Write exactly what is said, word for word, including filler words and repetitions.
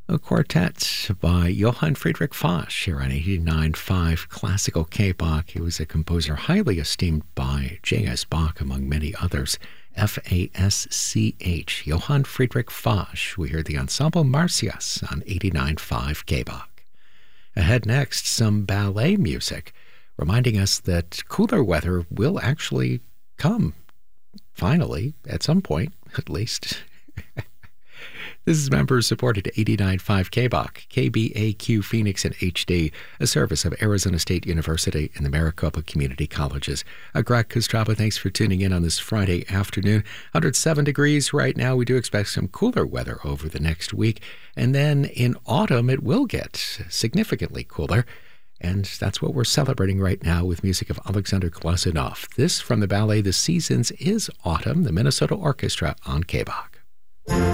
A quartet by Johann Friedrich Fasch here on eighty-nine point five Classical K-Bach. He was a composer highly esteemed by J S. Bach, among many others. F A S C H, Johann Friedrich Fasch. We hear the Ensemble Marsyas on eighty-nine point five K-Bach. Ahead next, some ballet music, reminding us that cooler weather will actually come, finally, at some point, at least. This is member-supported eighty-nine point five K-Bach, K B A Q Phoenix in H D, a service of Arizona State University and the Maricopa Community Colleges. Uh, Greg Kostraba, thanks for tuning in on this Friday afternoon. one hundred seven degrees right now. We do expect some cooler weather over the next week. And then in autumn, it will get significantly cooler. And that's what we're celebrating right now with music of Alexander Glazunov. This from the ballet The Seasons is Autumn, the Minnesota Orchestra on K-Bach.